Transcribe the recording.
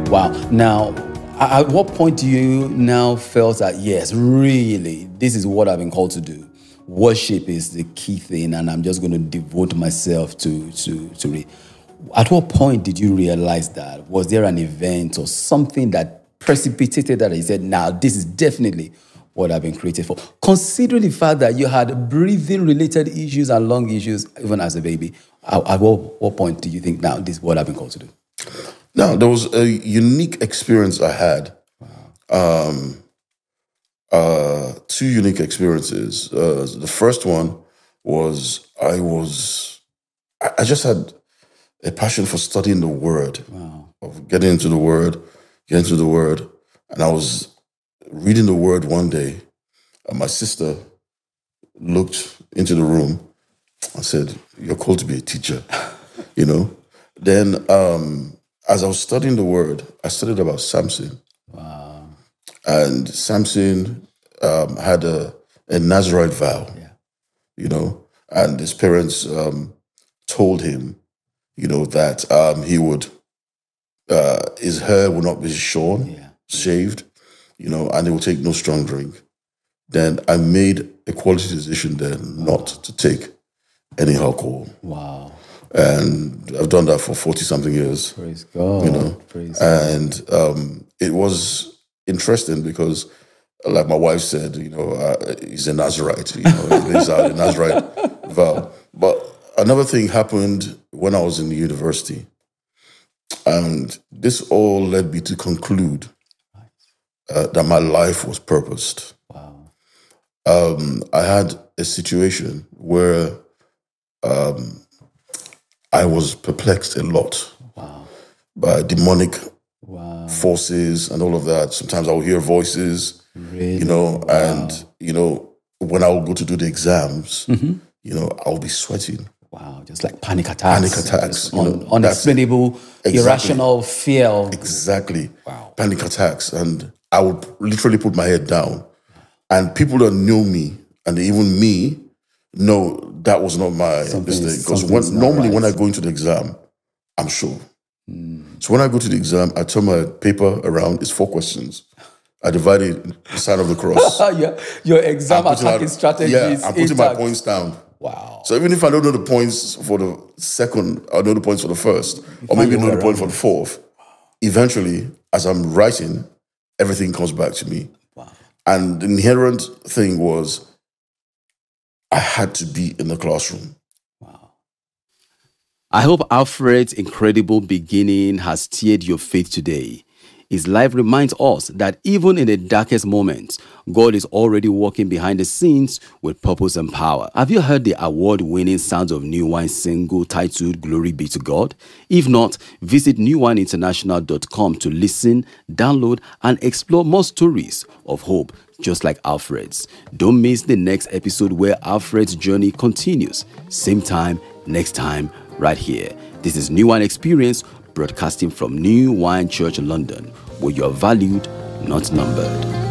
Wow. Now, at what point do you now felt that, yes, really, this is what I've been called to do? Worship is the key thing, and I'm just going to devote myself to it. At what point did you realize that? Was there an event or something that precipitated that? You said, now, this is definitely what I've been created for. Considering the fact that you had breathing-related issues and lung issues even as a baby, at what point do you think, now, this is what I've been called to do? Now, there was a unique experience I had. Two unique experiences. The first one was I just had a passion for studying the Word, of getting into the Word, and I was reading the Word one day, and my sister looked into the room and said, "You're called to be a teacher," you know. Then, as I was studying the Word, I studied about Samson. Wow. And Samson had a Nazirite vow, you know, and his parents told him, you know, that he would, his hair would not be shorn, shaved, you know, and he would take no strong drink. Then I made a quality decision then not to take any alcohol. Wow. And I've done that for 40-something years. Praise God. You know, Praise and it was interesting because, like my wife said, you know, he's a Nazirite. You know, he lives out a Nazirite vow. But another thing happened when I was in the university, and this all led me to conclude that my life was purposed. Wow. I had a situation where I was perplexed a lot by demonic forces and all of that. Sometimes I would hear voices, you know, and, you know, when I would go to do the exams, you know, I would be sweating. Wow, just like panic attacks. Panic attacks. Unexplainable, irrational fear. Exactly. Wow. Panic attacks. And I would literally put my head down. And people that knew me, and even me, know that was not my mistake. Because normally when I go into the exam, I'm sure. So when I go to the exam, I turn my paper around. It's 4 questions. I divide it in the sign of the cross. Your exam attacking strategy is I'm putting my points down. Wow. So even if I don't know the points for the second, I know the points for the first, or maybe know the point for the fourth, eventually, as I'm writing, everything comes back to me. Wow. And the inherent thing was, I had to be in the classroom. Wow. I hope Alfred's incredible beginning has stirred your faith today. His life reminds us that even in the darkest moments, God is already working behind the scenes with purpose and power. Have you heard the award-winning Sounds of New Wine single titled Glory Be to God? If not, visit newwineinternational.com to listen, download, and explore more stories of hope just like Alfred's. Don't miss the next episode where Alfred's journey continues. Same time, next time, right here. This is New Wine Experience, broadcasting from New Wine Church, London, where you are valued, not numbered.